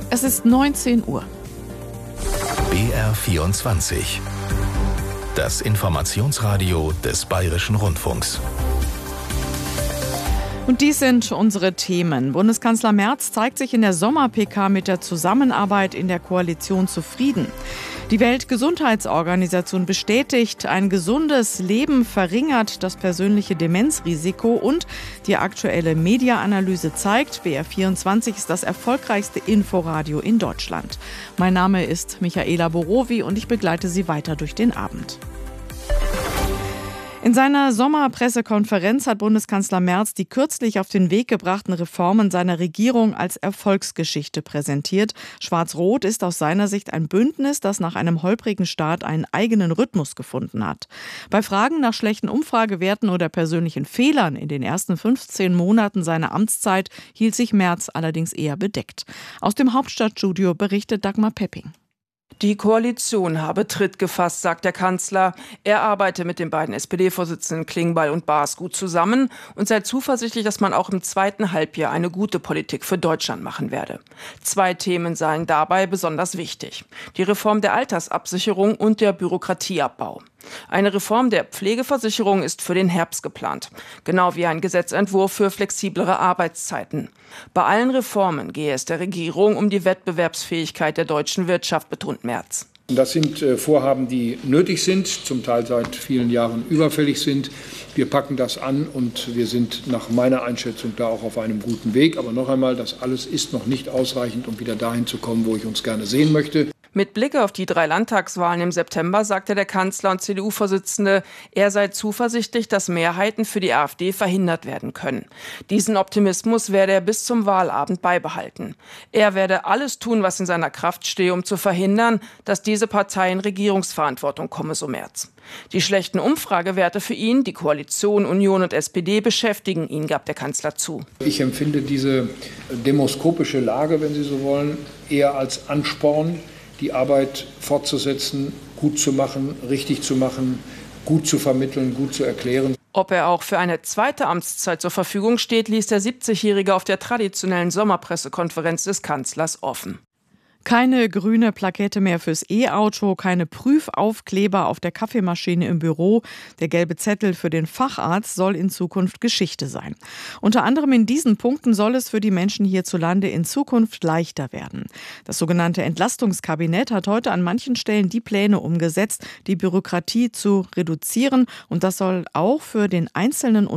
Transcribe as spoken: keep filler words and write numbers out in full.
Es ist neunzehn Uhr. B R vierundzwanzig. Das Informationsradio des Bayerischen Rundfunks. Und dies sind unsere Themen. Bundeskanzler Merz zeigt sich in der Sommer-P K mit der Zusammenarbeit in der Koalition zufrieden. Die Weltgesundheitsorganisation bestätigt, ein gesundes Leben verringert das persönliche Demenzrisiko und die aktuelle Media-Analyse zeigt, B R vierundzwanzig ist das erfolgreichste Inforadio in Deutschland. Mein Name ist Michaela Borowi und ich begleite Sie weiter durch den Abend. In seiner Sommerpressekonferenz hat Bundeskanzler Merz die kürzlich auf den Weg gebrachten Reformen seiner Regierung als Erfolgsgeschichte präsentiert. Schwarz-Rot ist aus seiner Sicht ein Bündnis, das nach einem holprigen Start einen eigenen Rhythmus gefunden hat. Bei Fragen nach schlechten Umfragewerten oder persönlichen Fehlern in den ersten fünfzehn Monaten seiner Amtszeit hielt sich Merz allerdings eher bedeckt. Aus dem Hauptstadtstudio berichtet Dagmar Pepping. Die Koalition habe Tritt gefasst, sagt der Kanzler. Er arbeite mit den beiden S P D-Vorsitzenden Klingbeil und Baas gut zusammen und sei zuversichtlich, dass man auch im zweiten Halbjahr eine gute Politik für Deutschland machen werde. Zwei Themen seien dabei besonders wichtig: die Reform der Altersabsicherung und der Bürokratieabbau. Eine Reform der Pflegeversicherung ist für den Herbst geplant, genau wie ein Gesetzentwurf für flexiblere Arbeitszeiten. Bei allen Reformen gehe es der Regierung um die Wettbewerbsfähigkeit der deutschen Wirtschaft, betont Merz. Das sind Vorhaben, die nötig sind, zum Teil seit vielen Jahren überfällig sind. Wir packen das an und wir sind nach meiner Einschätzung da auch auf einem guten Weg. Aber noch einmal, das alles ist noch nicht ausreichend, um wieder dahin zu kommen, wo ich uns gerne sehen möchte. Mit Blick auf die drei Landtagswahlen im September sagte der Kanzler und C D U-Vorsitzende, er sei zuversichtlich, dass Mehrheiten für die AfD verhindert werden können. Diesen Optimismus werde er bis zum Wahlabend beibehalten. Er werde alles tun, was in seiner Kraft stehe, um zu verhindern, dass diese Partei in Regierungsverantwortung komme, so Merz. Die schlechten Umfragewerte für ihn, die Koalition, Union und S P D beschäftigen ihn, gab der Kanzler zu. Ich empfinde diese demoskopische Lage, wenn Sie so wollen, eher als Ansporn, die Arbeit fortzusetzen, gut zu machen, richtig zu machen, gut zu vermitteln, gut zu erklären. Ob er auch für eine zweite Amtszeit zur Verfügung steht, ließ der siebzigjährige auf der traditionellen Sommerpressekonferenz des Kanzlers offen. Keine grüne Plakette mehr fürs E-Auto, keine Prüfaufkleber auf der Kaffeemaschine im Büro. Der gelbe Zettel für den Facharzt soll in Zukunft Geschichte sein. Unter anderem in diesen Punkten soll es für die Menschen hierzulande in Zukunft leichter werden. Das sogenannte Entlastungskabinett hat heute an manchen Stellen die Pläne umgesetzt, die Bürokratie zu reduzieren. Und das soll auch für den einzelnen